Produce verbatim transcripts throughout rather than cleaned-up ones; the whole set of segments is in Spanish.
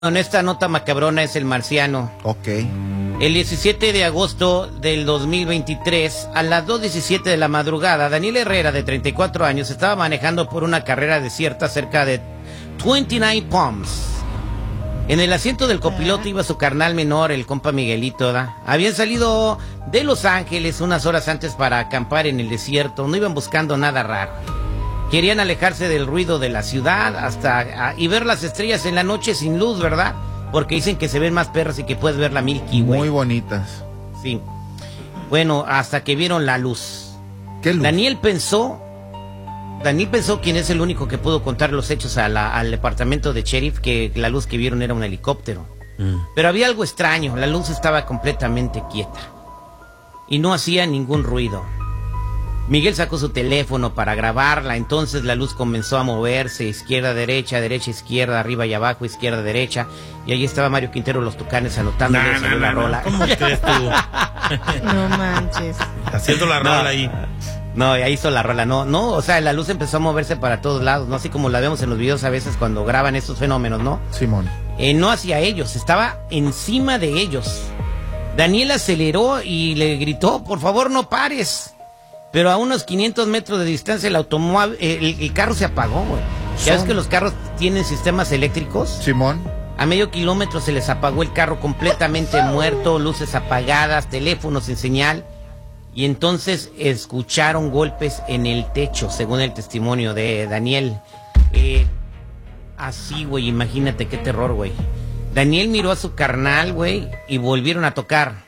En esta nota macabrona es el marciano. Ok. El diecisiete de agosto del dos mil veintitrés, a las dos diecisiete de la madrugada, Daniel Herrera, de treinta y cuatro años, estaba manejando por una carrera desierta cerca de veintinueve Palms. En el asiento del copiloto iba su carnal menor, el compa Miguelito, ¿da? Habían salido de Los Ángeles unas horas antes para acampar en el desierto. No iban buscando nada raro. Querían alejarse del ruido de la ciudad hasta a, y ver las estrellas en la noche sin luz, ¿verdad? Porque dicen que se ven más perras y que puedes ver la Milky Way. Muy bonitas. Sí. Bueno, hasta que vieron la luz. ¿Qué luz? Daniel pensó, Daniel pensó, quien es el único que pudo contar los hechos a la, al departamento de sheriff, que la luz que vieron era un helicóptero. Mm. Pero había algo extraño, la luz estaba completamente quieta y no hacía ningún ruido. Miguel sacó su teléfono para grabarla, entonces la luz comenzó a moverse, izquierda, derecha, derecha, izquierda, arriba y abajo, izquierda, derecha, y ahí estaba Mario Quintero, los Tucanes, anotando nah, nah, la nah, rola. ¿Cómo crees tú? No manches. Haciendo la rola no, ahí. No, ahí hizo la rola, no, no, o sea, la luz empezó a moverse para todos lados, no así como la vemos en los videos a veces cuando graban estos fenómenos, ¿no? Simón. Eh, no hacia ellos, estaba encima de ellos. Daniel aceleró y le gritó, por favor no pares. Pero a unos quinientos metros de distancia el automóvil, el, el carro se apagó, güey. ¿Ya ves que los carros tienen sistemas eléctricos? Simón. A medio kilómetro se les apagó el carro completamente muerto, luces apagadas, teléfonos sin señal. Y entonces escucharon golpes en el techo, según el testimonio de Daniel. Eh, así, güey, imagínate qué terror, güey. Daniel miró a su carnal, güey, y volvieron a tocar.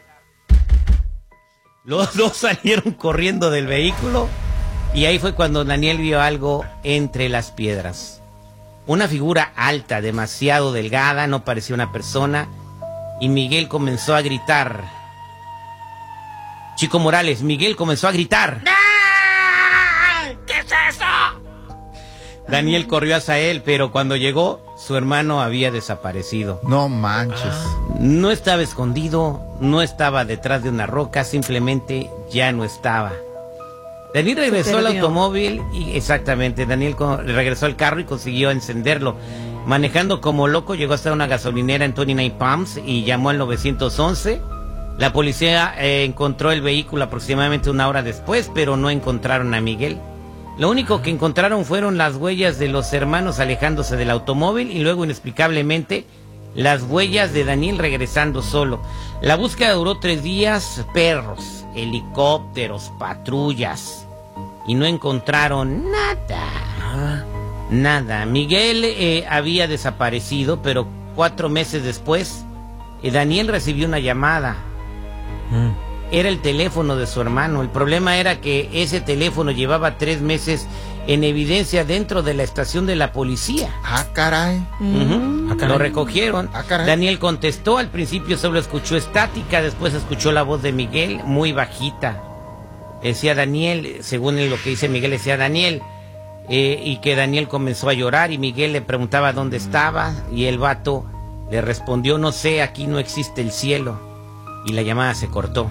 Los dos salieron corriendo del vehículo y ahí fue cuando Daniel vio algo entre las piedras. Una figura alta, demasiado delgada, no parecía una persona, y Miguel comenzó a gritar. Chico Morales, Miguel comenzó a gritar. ¿Qué es eso? Daniel corrió hacia él, pero cuando llegó, su hermano había desaparecido. No manches. No estaba escondido, no estaba detrás de una roca, simplemente ya no estaba. Daniel regresó al automóvil y exactamente, Daniel regresó al carro y consiguió encenderlo. Manejando como loco, llegó hasta una gasolinera en veintinueve Palms y llamó al nueve once. La policía eh, encontró el vehículo aproximadamente una hora después, pero no encontraron a Miguel. Lo único que encontraron fueron las huellas de los hermanos alejándose del automóvil y luego inexplicablemente las huellas de Daniel regresando solo. La búsqueda duró tres días, perros, helicópteros, patrullas, y no encontraron nada. Nada. Nada. Miguel eh, había desaparecido, pero cuatro meses después, eh, Daniel recibió una llamada. Mm. Era el teléfono de su hermano. El problema era que ese teléfono llevaba tres meses en evidencia dentro de la estación de la policía. Ah, caray. Uh-huh. Ah, caray. Lo recogieron. Ah, caray. Daniel contestó. Al principio solo escuchó estática, después escuchó la voz de Miguel muy bajita. Decía Daniel, según lo que dice Miguel, decía Daniel, eh, y que Daniel comenzó a llorar y Miguel le preguntaba dónde estaba y el vato le respondió, no sé, aquí no existe el cielo. Y la llamada se cortó.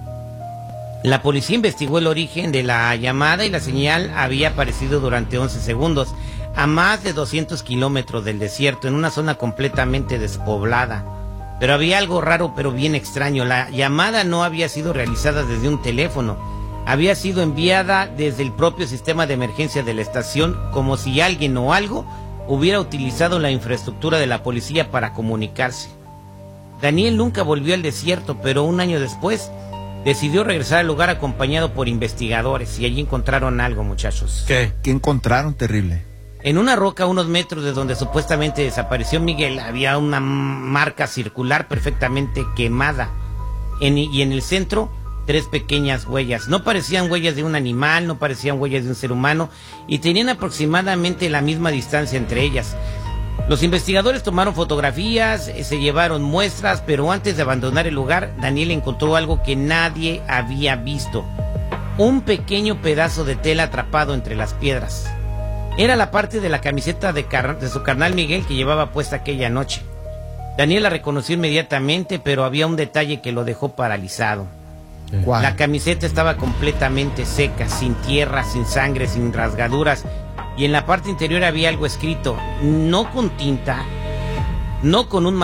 La policía investigó el origen de la llamada y la señal había aparecido durante once segundos a más de doscientos kilómetros del desierto, en una zona completamente despoblada. Pero había algo raro, pero bien extraño. La llamada no había sido realizada desde un teléfono. Había sido enviada desde el propio sistema de emergencia de la estación, como si alguien o algo hubiera utilizado la infraestructura de la policía para comunicarse. Daniel nunca volvió al desierto, pero un año después decidió regresar al lugar acompañado por investigadores y allí encontraron algo, muchachos. ¿Qué? ¿Qué encontraron terrible? En una roca a unos metros de donde supuestamente desapareció Miguel había una marca circular perfectamente quemada. En, y en el centro, tres pequeñas huellas. No parecían huellas de un animal, no parecían huellas de un ser humano y tenían aproximadamente la misma distancia entre ellas. Los investigadores tomaron fotografías, se llevaron muestras, pero antes de abandonar el lugar, Daniel encontró algo que nadie había visto. Un pequeño pedazo de tela atrapado entre las piedras. Era la parte de la camiseta de, car- de su carnal Miguel que llevaba puesta aquella noche. Daniel la reconoció inmediatamente, pero había un detalle que lo dejó paralizado. ¿Cuál? La camiseta estaba completamente seca, sin tierra, sin sangre, sin rasgaduras. Y en la parte interior había algo escrito, no con tinta, no con un